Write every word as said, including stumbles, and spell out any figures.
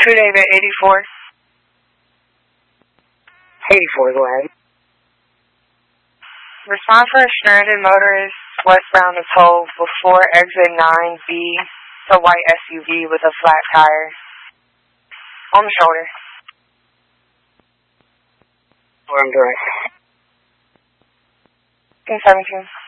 Two David, eighty-four. eighty-four, go ahead. Respond for a stranded motorist westbound of toll before exit nine B, the white S U V with a flat tire. On the shoulder. Or I'm direct. King seventeen.